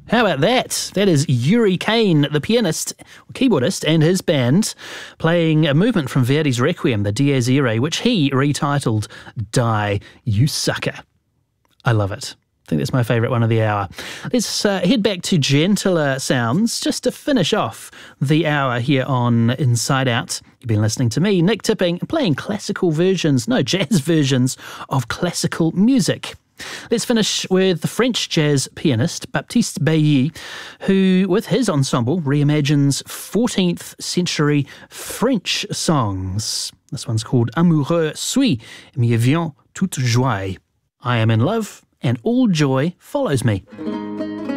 How about that? That is Yuri Kane, the pianist, keyboardist, and his band playing a movement from Verdi's Requiem, the Dies Irae, which he retitled Die, You Sucker. I love it. I think that's my favourite one of the hour. Let's head back to gentler sounds just to finish off the hour here on Inside Out. You've been listening to me, Nick Tipping, playing classical versions, no, jazz versions of classical music. Let's finish with the French jazz pianist Baptiste Bailly, who, with his ensemble, reimagines 14th century French songs. This one's called Amoureux suis, me vient toute joie. I am in love, and all joy follows me.